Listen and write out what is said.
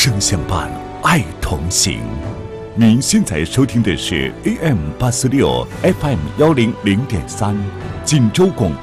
声相伴，爱同行。您现在收听的是 AM 846 FM 100.3，锦州广